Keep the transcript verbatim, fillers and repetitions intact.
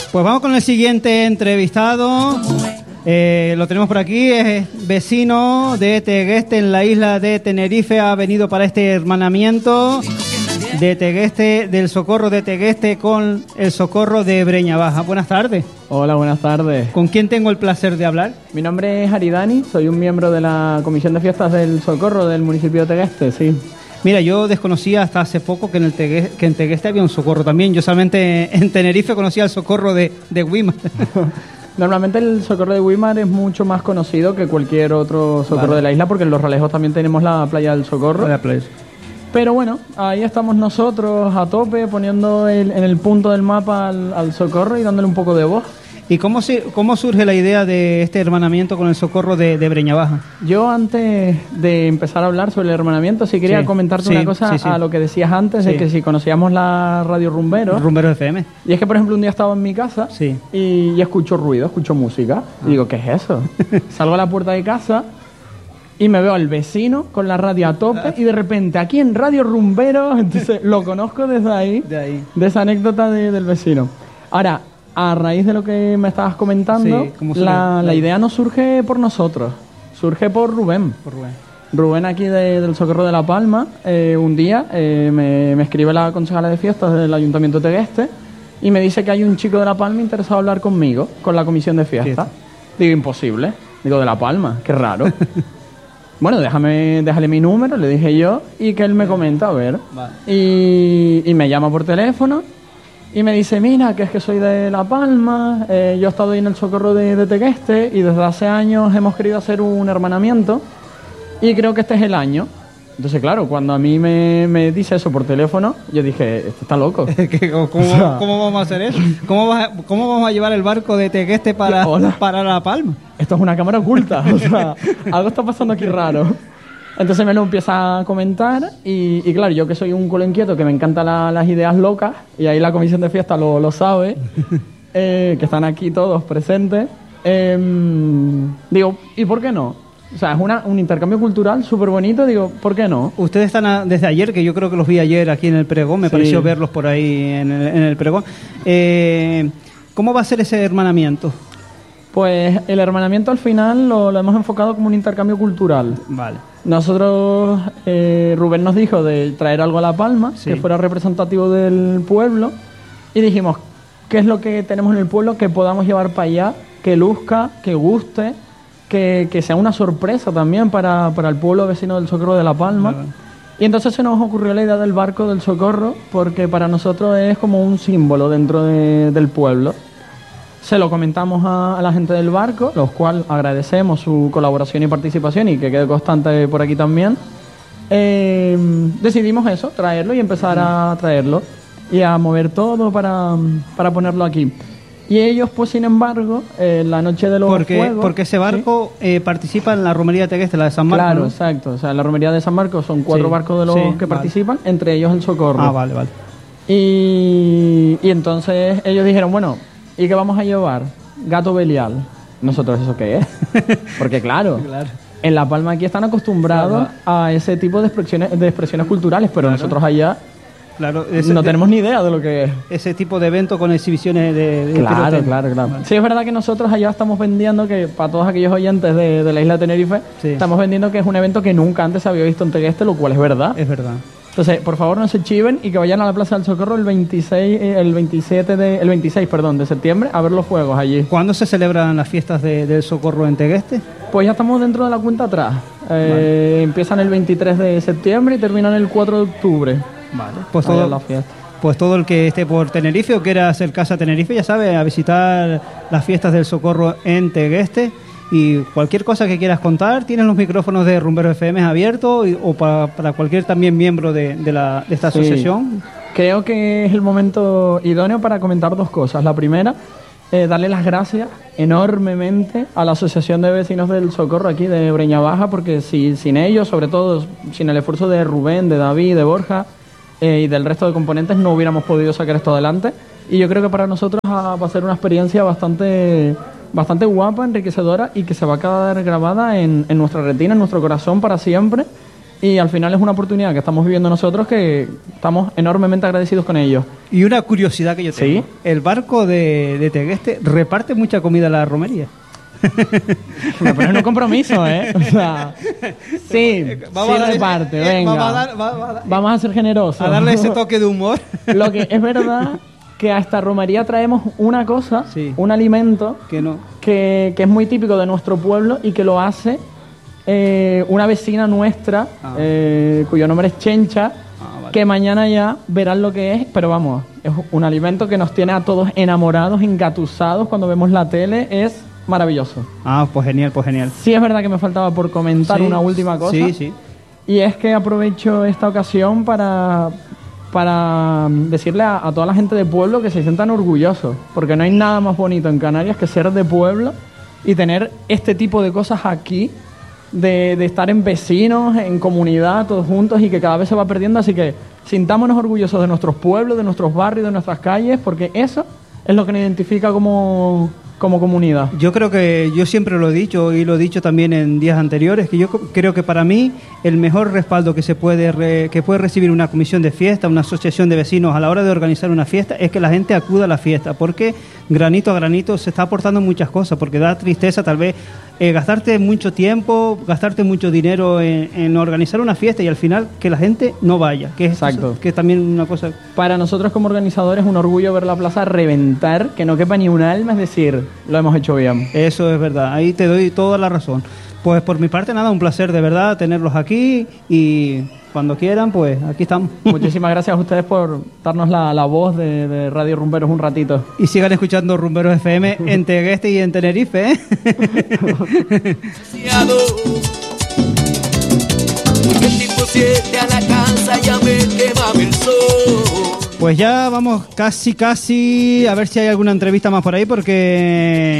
Pues vamos con el siguiente entrevistado. Eh, lo tenemos por aquí, es vecino de Tegueste en la isla de Tenerife. Ha venido para este hermanamiento de Tegueste, del Socorro de Tegueste con el Socorro de Breña Baja. Buenas tardes. Hola, buenas tardes. ¿Con quién tengo el placer de hablar? Mi nombre es Aridani, soy un miembro de la Comisión de Fiestas del Socorro del municipio de Tegueste, sí. Mira, yo desconocía hasta hace poco que en, el Tegueste, que en Tegueste había un Socorro también. Yo solamente en Tenerife conocía el Socorro de, de Guimar. Normalmente el Socorro de Guimar es mucho más conocido que cualquier otro socorro vale. de la isla, porque en Los Ralejos también tenemos la playa del Socorro. La playa. Pero bueno, ahí estamos nosotros a tope, poniendo el, en el punto del mapa al, al Socorro y dándole un poco de voz. ¿Y cómo, se, cómo surge la idea de este hermanamiento con el Socorro de, de Breña Baja? Yo, antes de empezar a hablar sobre el hermanamiento, sí quería sí, comentarte sí, una cosa sí, sí. a lo que decías antes, sí. de que si conocíamos la radio Rumbero. Rumbero F M. Y es que, por ejemplo, un día estaba en mi casa sí. y, y escucho ruido, escucho música. Ah. Y digo, ¿qué es eso? Salgo a la puerta de casa y me veo al vecino con la radio a tope y de repente aquí en Radio Rumbero, entonces lo conozco desde ahí, de, ahí. de esa anécdota de, del vecino. Ahora, a raíz de lo que me estabas comentando, sí, la, la idea no surge por nosotros, surge por Rubén. Por Rubén. Rubén aquí de, del Socorro de La Palma, eh, un día eh, me, me escribe la concejala de fiestas del Ayuntamiento de Tegueste y me dice que hay un chico de La Palma interesado en hablar conmigo, con la comisión de fiestas. Fiesta. Digo, imposible. Digo, de La Palma, qué raro. Bueno, déjame, déjale mi número, le dije yo, y que él me comenta, a ver. Vale. Y, y me llama por teléfono y me dice, mira, que es que soy de La Palma, eh, yo he estado ahí en el Socorro de, de Tegueste y desde hace años hemos querido hacer un hermanamiento y creo que este es el año. Entonces, claro, cuando a mí me, me dice eso por teléfono, yo dije, este está loco. ¿Cómo, o sea, ¿Cómo vamos a hacer eso? ¿Cómo, vas a, ¿Cómo vamos a llevar el barco de Tegueste para, para La Palma? Esto es una cámara oculta, o sea, algo está pasando aquí raro. Entonces me lo empieza a comentar y, y claro, yo que soy un culo inquieto, que me encantan la, las ideas locas, y ahí la comisión de fiesta lo, lo sabe, eh, que están aquí todos presentes, eh, digo, ¿y por qué no? O sea, es una, un intercambio cultural súper bonito, digo, ¿por qué no? Ustedes están a, desde ayer, que yo creo que los vi ayer aquí en el pregón, me sí. pareció verlos por ahí en el, en el pregón. Eh, ¿Cómo va a ser ese hermanamiento? Pues el hermanamiento al final lo, lo hemos enfocado como un intercambio cultural. Vale. Nosotros, eh, Rubén nos dijo de traer algo a La Palma, sí. que fuera representativo del pueblo, y dijimos, ¿qué es lo que tenemos en el pueblo que podamos llevar para allá, que luzca, que guste, que, que sea una sorpresa también para, para el pueblo vecino del Socorro de La Palma? Vale. Y entonces se nos ocurrió la idea del barco del Socorro, porque para nosotros es como un símbolo dentro de, del pueblo. Se lo comentamos a, a la gente del barco, los cuales agradecemos su colaboración y participación y que quede constante por aquí también. Eh, decidimos eso, traerlo y empezar a traerlo y a mover todo para, para ponerlo aquí. Y ellos, pues, sin embargo, eh, la noche de los porque, fuegos... Porque ese barco ¿sí? eh, participa en la romería de Tegueste, la de San Marcos. Claro, ¿no? exacto. O sea, en la romería de San Marcos son cuatro sí, barcos de los sí, que vale. participan, entre ellos el Socorro. Ah, vale, vale. Y, y entonces ellos dijeron, bueno, ¿y qué vamos a llevar? Gato belial. Nosotros, ¿eso qué es? Porque claro, claro. en La Palma aquí están acostumbrados claro. a ese tipo de expresiones, de expresiones culturales, pero claro. nosotros allá claro, ese, no tenemos ni idea de lo que es. Ese tipo de evento con exhibiciones de... de claro, claro, claro. Vale. Sí, es verdad que nosotros allá estamos vendiendo, que para todos aquellos oyentes de, de la isla de Tenerife, sí. estamos vendiendo que es un evento que nunca antes se había visto en Tegueste, lo cual es verdad. Es verdad. Entonces, por favor, no se chiven y que vayan a la Plaza del Socorro el veintiséis, el veintisiete de, el veintiséis, perdón, de septiembre a ver los fuegos allí. ¿Cuándo se celebran las fiestas de, del Socorro en Tegueste? Pues ya estamos dentro de la cuenta atrás. Eh, vale. Empiezan el veintitrés de septiembre y terminan el cuatro de octubre. Vale. Pues todo, la fiesta. Pues todo el que esté por Tenerife o quiera acercarse a Tenerife, ya sabe, a visitar las fiestas del Socorro en Tegueste. Y cualquier cosa que quieras contar, tienes los micrófonos de Rumbero F M abiertos y, o para, para cualquier también miembro de, de, la, de esta asociación. Sí. Creo que es el momento idóneo para comentar dos cosas. La primera, eh, darle las gracias enormemente a la Asociación de Vecinos del Socorro aquí de Breña Baja, porque si, sin ellos, sobre todo sin el esfuerzo de Rubén, de David, de Borja eh, y del resto de componentes, no hubiéramos podido sacar esto adelante. Y yo creo que para nosotros va a ser una experiencia bastante... bastante guapa, enriquecedora y que se va a quedar grabada en, en nuestra retina, en nuestro corazón para siempre y al final es una oportunidad que estamos viviendo nosotros que estamos enormemente agradecidos con ellos. Y una curiosidad que yo tengo. ¿Sí? El barco de, de Tegueste reparte mucha comida a la romería. Me pones un compromiso, ¿eh? O sea, sí, vamos sí a dar- reparte, eh, venga. Vamos a, dar- va- va- Vamos a ser generosos. a darle ese toque de humor. Lo que es verdad que a esta romería traemos una cosa, Sí. un alimento Que no. que, que es muy típico de nuestro pueblo y que lo hace eh, una vecina nuestra, Ah. eh, cuyo nombre es Chencha, Ah, vale. que mañana ya verán lo que es, pero vamos, es un alimento que nos tiene a todos enamorados, engatusados cuando vemos la tele, es maravilloso. Ah, pues genial, pues genial. Sí es verdad que me faltaba por comentar Sí, una última cosa. Sí, sí. Y es que aprovecho esta ocasión para, para decirle a, a toda la gente de pueblo que se sientan orgullosos, porque no hay nada más bonito en Canarias que ser de pueblo y tener este tipo de cosas aquí, de, de estar en vecinos, en comunidad, todos juntos y que cada vez se va perdiendo. Así que sintámonos orgullosos de nuestros pueblos, de nuestros barrios, de nuestras calles, porque eso es lo que nos identifica como, como comunidad. Yo creo que yo siempre lo he dicho y lo he dicho también en días anteriores, que yo co- creo que para mí el mejor respaldo que se puede re- que puede recibir una comisión de fiesta, una asociación de vecinos a la hora de organizar una fiesta es que la gente acuda a la fiesta, porque granito a granito se está aportando muchas cosas, porque da tristeza tal vez eh, gastarte mucho tiempo, gastarte mucho dinero en, en organizar una fiesta y al final que la gente no vaya, que es, Exacto. que es también una cosa. Para nosotros como organizadores es un orgullo ver la plaza reventar, que no quepa ni un alma, es decir, lo hemos hecho bien. Eso es verdad, ahí te doy toda la razón. Pues por mi parte nada, un placer de verdad tenerlos aquí y cuando quieran, pues aquí estamos. Muchísimas gracias a ustedes por darnos la, la voz de, de Radio Rumberos un ratito. Y sigan escuchando Rumberos F M en Tegueste y en Tenerife, ¿eh? El tipo siete a la casa ya me quema el sol. Pues ya vamos casi, casi a ver si hay alguna entrevista más por ahí porque